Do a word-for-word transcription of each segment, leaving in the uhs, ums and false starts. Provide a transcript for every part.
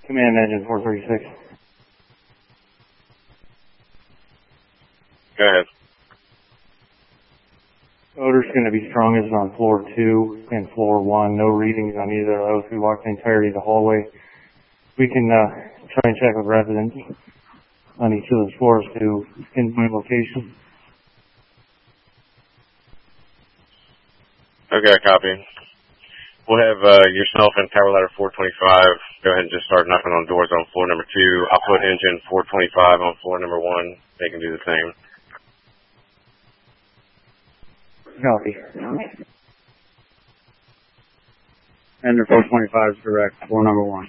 Command engine four thirty-six. Go ahead. Odor's going to be strongest on floor two and floor one. No readings on either of those. We walked the entirety of the hallway. We can uh, try and check with residents on each of those floors to pinpoint location. Okay, copy. We'll have uh, yourself and tower ladder four twenty-five go ahead and just start knocking on doors on floor number two. I'll put engine four twenty-five on floor number one. They can do the same. Copy. Engine four twenty-five is direct, floor number one.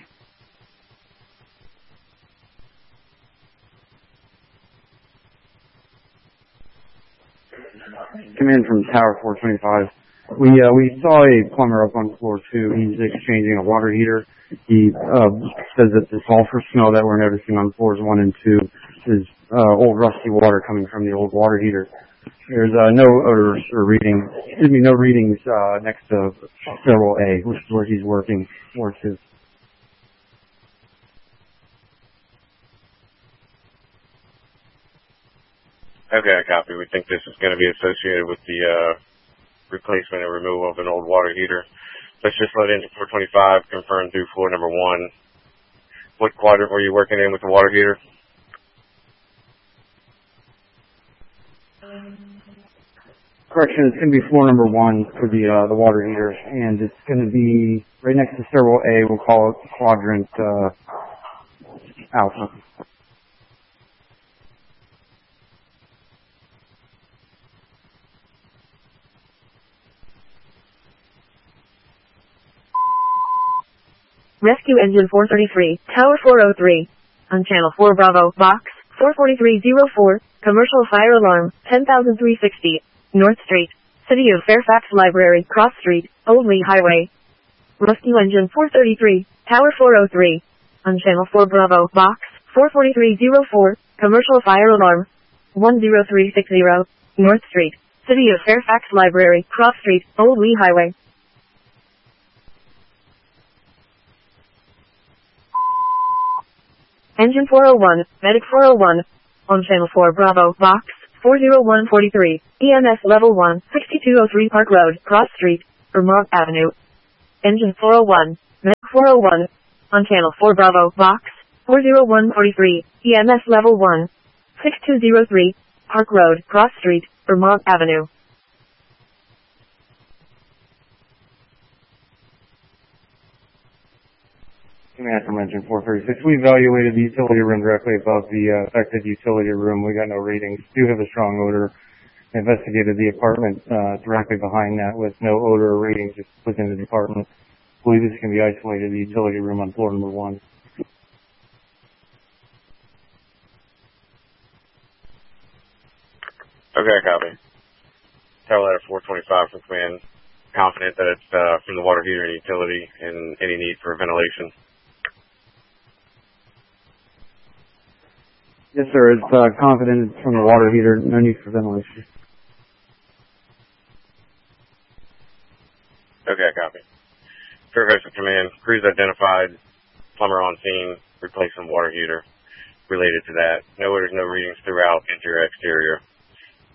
Come in from tower four twenty-five. We uh, we saw a plumber up on floor two. He's exchanging a water heater. He uh, says that the sulfur smell that we're noticing on floors one and two is uh, old rusty water coming from the old water heater. There's uh, no odors or reading, excuse me, no readings uh, next to stairwell A, which is where he's working, floor two. Okay, I copy. We think this is going to be associated with the uh, replacement and removal of an old water heater. Let's just let engine four twenty-five confirm through floor number one. What quadrant were you working in with the water heater? Correction, it's going to be floor number one for the uh, the water heater, and it's going to be right next to stairwell A. We'll call it quadrant uh, alpha. Rescue engine four thirty-three, tower four oh three. On channel four Bravo, box four forty-three oh four, commercial fire alarm, ten thousand three hundred sixty, North Street, City of Fairfax Library, Cross Street, Old Lee Highway. Rescue engine four thirty-three, tower four oh three. On channel four Bravo, box four forty-three oh four, commercial fire alarm, one oh three six oh, North Street, City of Fairfax Library, Cross Street, Old Lee Highway. Engine four oh one, Medic four oh one. On channel four Bravo, box four oh one forty-three, E M S level one, sixty-two oh three Park Road, Cross Street, Vermont Avenue. Engine four oh one, Medic four oh one. On channel four Bravo, box four oh one forty-three, E M S level one, sixty-two oh three Park Road, Cross Street, Vermont Avenue. Command from engine four thirty-six. We evaluated the utility room directly above the uh, affected utility room. We got no readings. Do have a strong odor. Investigated the apartment uh, directly behind that with no odor or readings just within the apartment. Believe this can be isolated, the utility room on floor number one. Okay, copy. Tower ladder four twenty-five from command. Confident that it's uh, from the water heater and utility and any need for ventilation. Yes, sir. It's uh, confident it's from the water heater. No need for ventilation. Okay, copy. Fairfax Command. Crews identified. Plumber on scene. Replacement water heater. Related to that. No orders, no readings throughout interior, exterior.